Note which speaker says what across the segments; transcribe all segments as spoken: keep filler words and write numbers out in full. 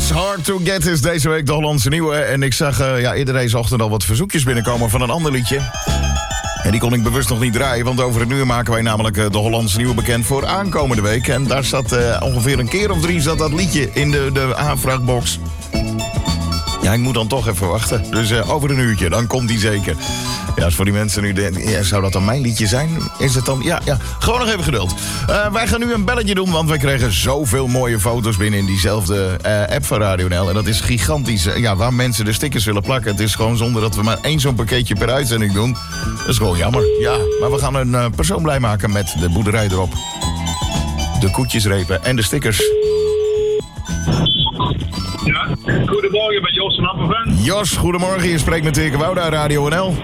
Speaker 1: It's Hard to Get is deze week de Hollandse nieuwe. En ik zag uh, ja, eerder deze ochtend al wat verzoekjes binnenkomen van een ander liedje. En die kon ik bewust nog niet draaien, want over het uur maken wij namelijk uh, de Hollandse nieuwe bekend voor aankomende week. En daar zat uh, ongeveer een keer of drie zat dat liedje in de, de aanvraagbox. Ja, ik moet dan toch even wachten. Dus uh, over een uurtje, dan komt die zeker. Ja, als voor die mensen nu denken, ja, zou dat dan mijn liedje zijn? Is het dan? Ja, ja. Gewoon nog even geduld. Uh, wij gaan nu een belletje doen, want wij kregen zoveel mooie foto's binnen in diezelfde uh, app van Radio N L. En dat is gigantisch. Uh, ja, waar mensen de stickers willen plakken. Het is gewoon zonder dat we maar één zo'n pakketje per uitzending doen. Dat is gewoon jammer. Ja, maar we gaan een uh, persoon blij maken met de boerderij erop. De koetjesrepen en de stickers.
Speaker 2: Ja, goedemorgen met Jos van Appenven.
Speaker 1: Jos, goedemorgen. Je spreekt met Dirk Wouda, Radio N L.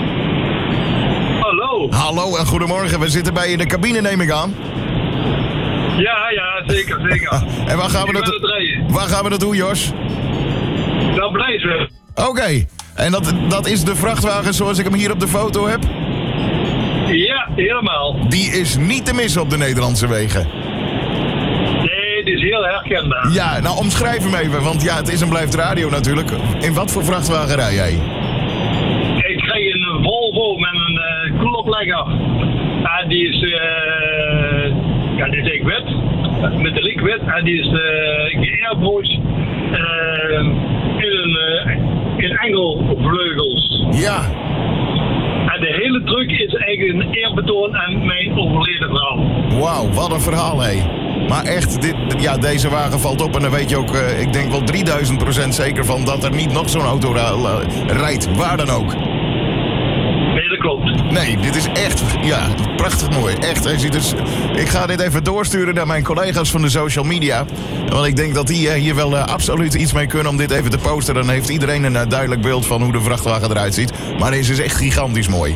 Speaker 2: Hallo.
Speaker 1: Hallo en goedemorgen. We zitten bij je in de cabine, neem ik aan.
Speaker 2: Ja, ja, zeker, zeker.
Speaker 1: En waar gaan we dat, waar gaan we dat doen, Jos?
Speaker 2: Dat Blijswijk.
Speaker 1: Oké. Okay. En dat, dat is de vrachtwagen zoals ik hem hier op de foto heb?
Speaker 2: Ja, helemaal.
Speaker 1: Die is niet te missen op de Nederlandse wegen.
Speaker 2: Nee, die is heel herkenbaar.
Speaker 1: Ja, nou omschrijf hem even, want ja, het is en blijft radio natuurlijk. In wat voor vrachtwagen rij jij?
Speaker 2: Ik kreeg een Volvo met een uh, kloplegger. Ja, die is, uh, ja, die is echt wit. Metaliek wit. En die is uh, geairbrushed uh, in een uh, in engelvleugels.
Speaker 1: Ja.
Speaker 2: En de hele truck is eigenlijk een eerbetoon aan mijn overleden vrouw.
Speaker 1: Wauw, wat een verhaal, hé. Maar echt, dit, ja, deze wagen valt op en dan weet je ook, uh, ik denk wel drieduizend procent zeker van dat er niet nog zo'n auto ra- rijdt, waar dan ook.
Speaker 2: Nee, dat klopt.
Speaker 1: Nee, dit is echt, ja, prachtig mooi. Echt, hij ziet dus, ik ga dit even doorsturen naar mijn collega's van de social media. Want ik denk dat die uh, hier wel uh, absoluut iets mee kunnen om dit even te posten. Dan heeft iedereen een uh, duidelijk beeld van hoe de vrachtwagen eruit ziet. Maar deze is echt gigantisch mooi.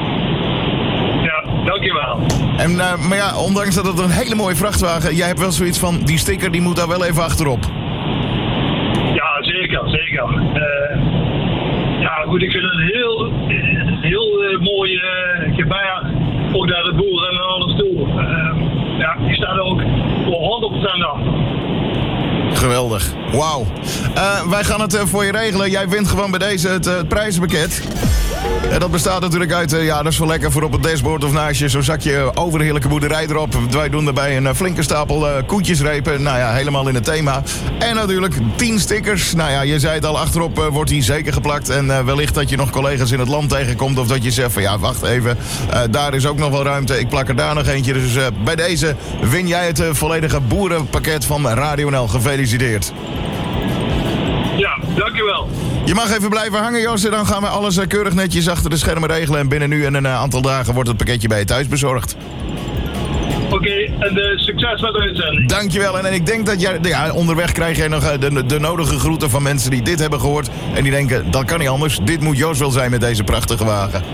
Speaker 2: Ja, dankjewel.
Speaker 1: En, uh, maar ja, ondanks dat het een hele mooie vrachtwagen... jij hebt wel zoiets van, die sticker die moet daar wel even achterop.
Speaker 2: Ja, zeker, zeker. Uh, ja, goed, ik vind het een heel, heel uh, mooi uh, gebaar. Ook naar de boeren en alles toe. Uh, ja, die staat er ook voor honderd procent achter.
Speaker 1: Geweldig. Wauw. Uh, wij gaan het uh, voor je regelen. Jij wint gewoon bij deze het, uh, het prijzenpakket. En dat bestaat natuurlijk uit, uh, ja, dat is wel lekker voor op het dashboard of naast je zo'n zakje overheerlijke boerderij erop. Wij doen erbij een uh, flinke stapel uh, koetjesrepen. Nou ja, helemaal in het thema. En natuurlijk tien stickers. Nou ja, je zei het al, achterop uh, wordt die zeker geplakt. En uh, wellicht dat je nog collega's in het land tegenkomt. Of dat je zegt van ja, wacht even. Uh, daar is ook nog wel ruimte. Ik plak er daar nog eentje. Dus uh, bij deze win jij het uh, volledige boerenpakket van Radio N L. Gefeliciteerd.
Speaker 2: Ja, dankjewel.
Speaker 1: Je mag even blijven hangen, Jos. En dan gaan we alles uh, keurig netjes achter de schermen regelen. En binnen nu en een uh, aantal dagen wordt het pakketje bij je thuis bezorgd.
Speaker 2: Oké, okay, en uh, succes met de uitzending.
Speaker 1: Dankjewel. En, en ik denk dat jij, ja, onderweg krijg jij nog uh, de, de nodige groeten van mensen die dit hebben gehoord. En die denken, dat kan niet anders. Dit moet Jos wel zijn met deze prachtige wagen.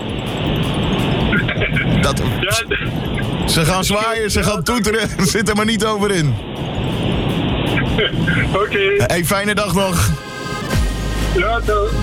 Speaker 1: Dat,
Speaker 2: ja,
Speaker 1: ze gaan zwaaien, ze gaan toeteren. Zit er maar niet over in.
Speaker 2: Oké. Okay.
Speaker 1: Hey, fijne dag nog.
Speaker 2: Ja, toch.